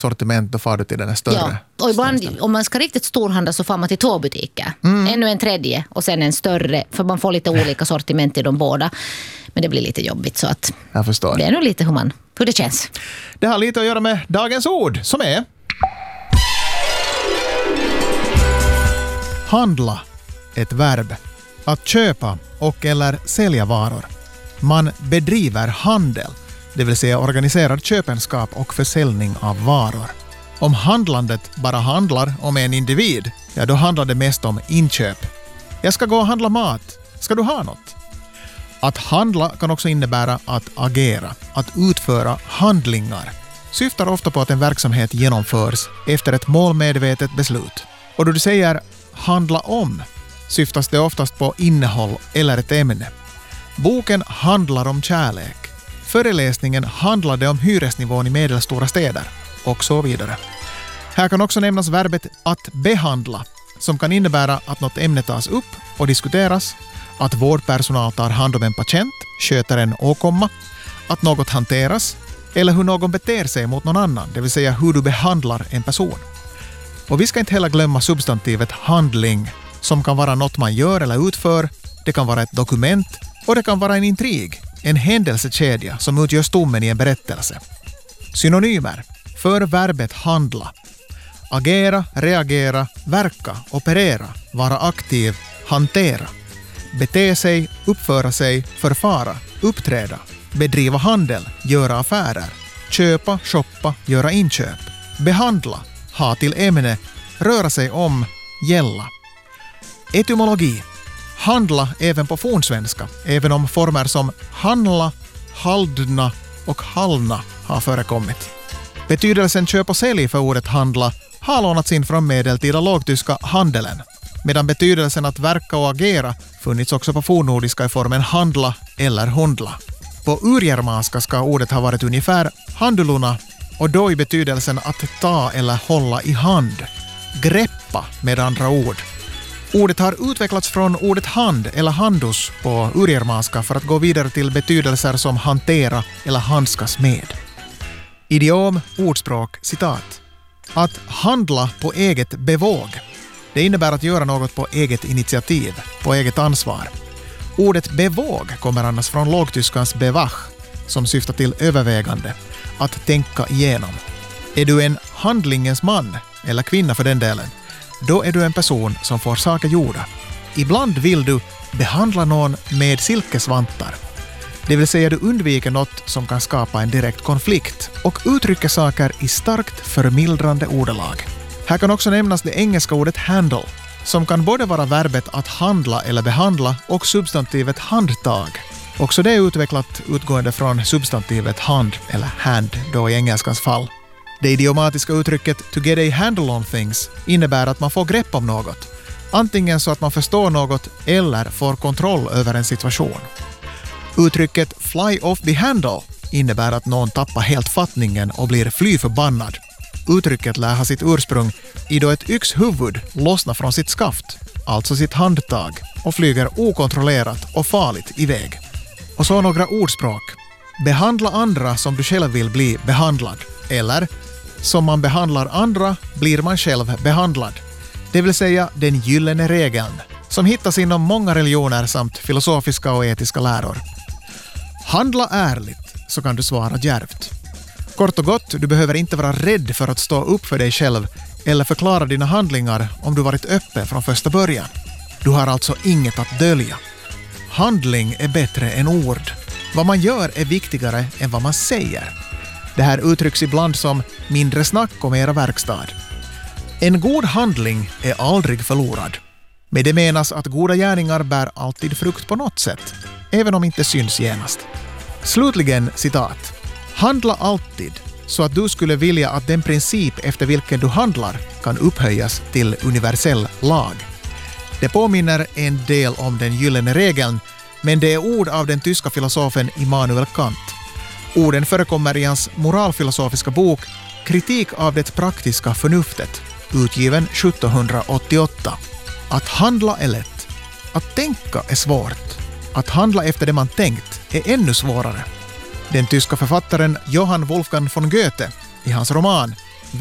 sortiment, då får du till den större. Ja, och ibland om man ska riktigt storhandla så får man till 2 butiker. Ännu en tredje och sen en större, för man får lite olika sortiment i de båda. Men det blir lite jobbigt, så att jag förstår. Det är nog lite hur det känns. Det har lite att göra med dagens ord, som är handla, ett verb. Att köpa och eller sälja varor. Man bedriver handel, det vill säga organiserad köpenskap och försäljning av varor. Om handlandet bara handlar om en individ, ja då handlar det mest om inköp. Jag ska gå och handla mat. Ska du ha något? Att handla kan också innebära att agera, att utföra handlingar. Syftar ofta på att en verksamhet genomförs efter ett målmedvetet beslut. Och då du säger handla om, syftas det oftast på innehåll eller ett ämne. Boken handlar om kärlek. Föreläsningen handlade om hyresnivån i medelstora städer och så vidare. Här kan också nämnas verbet att behandla, som kan innebära att något ämne tas upp och diskuteras, att vårdpersonal tar hand om en patient, sköter en åkomma, att något hanteras eller hur någon beter sig mot någon annan, det vill säga hur du behandlar en person. Och vi ska inte heller glömma substantivet handling, som kan vara något man gör eller utför, det kan vara ett dokument och det kan vara en intrig, en händelsekedja som utgör stommen i en berättelse. Synonymer för verbet handla: agera, reagera, verka, operera, vara aktiv, hantera, bete sig, uppföra sig, förfara, uppträda, bedriva handel, göra affärer, köpa, shoppa, göra inköp, behandla, ha till ämne, röra sig om, gälla. Etymologi: handla även på fornsvenska, även om former som handla, haldna och hallna har förekommit. Betydelsen köp och sälj för ordet handla har lånats in från medeltida lågtyska handelen, medan betydelsen att verka och agera funnits också på fornnordiska i formen handla eller hundla. På urgermanska ska ordet ha varit ungefär handuluna, och då i betydelsen att ta eller hålla i hand. Greppa med andra ord. Ordet har utvecklats från ordet hand eller handus på urgermanska för att gå vidare till betydelser som hantera eller handskas med. Idiom, ordspråk, citat. Att handla på eget bevåg. Det innebär att göra något på eget initiativ, på eget ansvar. Ordet bevåg kommer annars från lågtyskans bewach, som syftar till övervägande, att tänka igenom. Är du en handlingens man, eller kvinna för den delen, då är du en person som får saker gjorda. Ibland vill du behandla någon med silkesvantar. Det vill säga du undviker något som kan skapa en direkt konflikt och uttrycker saker i starkt förmildrande ordalag. Här kan också nämnas det engelska ordet handle, som kan både vara verbet att handla eller behandla och substantivet handtag. Också det är utvecklat utgående från substantivet hand eller hand då i engelskans fall. Det idiomatiska uttrycket to get a handle on things innebär att man får grepp om något, antingen så att man förstår något eller får kontroll över en situation. Uttrycket fly off the handle innebär att någon tappar helt fattningen och blir fly förbannad. Uttrycket lär ha sitt ursprung i då ett yxhuvud lossnar från sitt skaft, alltså sitt handtag, och flyger okontrollerat och farligt iväg. Och så några ordspråk. Behandla andra som du själv vill bli behandlad. Eller, som man behandlar andra blir man själv behandlad. Det vill säga den gyllene regeln, som hittas inom många religioner samt filosofiska och etiska läror. Handla ärligt, så kan du svara djärvt. Kort och gott, du behöver inte vara rädd för att stå upp för dig själv eller förklara dina handlingar om du varit öppen från första början. Du har alltså inget att dölja. Handling är bättre än ord. Vad man gör är viktigare än vad man säger. Det här uttrycks ibland som mindre snack och mera verkstad. En god handling är aldrig förlorad. Med det menas att goda gärningar bär alltid frukt på något sätt, även om inte syns genast. Slutligen, citat. Handla alltid så att du skulle vilja att den princip efter vilken du handlar kan upphöjas till universell lag. Det påminner en del om den gyllene regeln, men det är ord av den tyska filosofen Immanuel Kant. Orden förekommer i hans moralfilosofiska bok Kritik av det praktiska förnuftet, utgiven 1788. Att handla är lätt. Att tänka är svårt. Att handla efter det man tänkt är ännu svårare. Den tyska författaren Johann Wolfgang von Goethe i hans roman